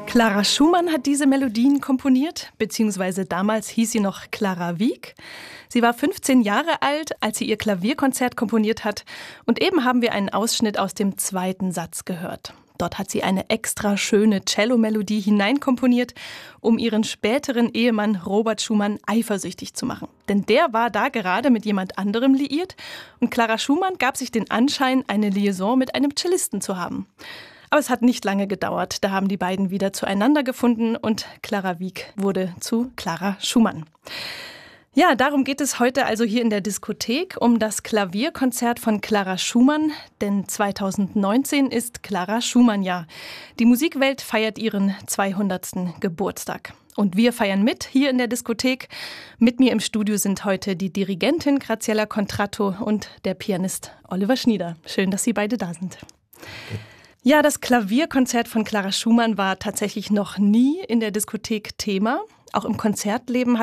Clara Schumann hat diese Melodien komponiert, beziehungsweise damals hieß sie noch Clara Wieck. Sie war 15 Jahre alt, als sie ihr Klavierkonzert komponiert hat. Und eben haben wir einen Ausschnitt aus dem zweiten Satz gehört. Dort hat sie eine extra schöne Cello-Melodie hineinkomponiert, um ihren späteren Ehemann Robert Schumann eifersüchtig zu machen. Denn der war da gerade mit jemand anderem liiert und Clara Schumann gab sich den Anschein, eine Liaison mit einem Cellisten zu haben. Aber es hat nicht lange gedauert. Da haben die beiden wieder zueinander gefunden und Clara Wieck wurde zu Clara Schumann. Ja, darum geht es heute also hier in der Diskothek, um das Klavierkonzert von Clara Schumann. Denn 2019 ist Clara Schumann-Jahr. Die Musikwelt feiert ihren 200. Geburtstag. Und wir feiern mit hier in der Diskothek. Mit mir im Studio sind heute die Dirigentin Graziella Contratto und der Pianist Oliver Schnieder. Schön, dass Sie beide da sind. Ja, das Klavierkonzert von Clara Schumann war tatsächlich noch nie in der Diskothek Thema. Auch im Konzertleben